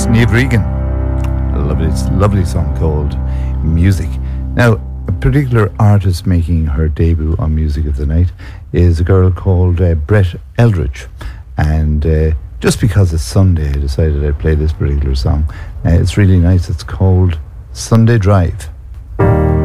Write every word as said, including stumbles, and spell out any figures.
Niamh Regan. A lovely, lovely song called Music. Now, a particular artist making her debut on Music of the Night is a girl called uh, Brett Eldridge. And uh, just because it's Sunday, I decided I'd play this particular song. Uh, it's really nice. It's called Sunday Drive.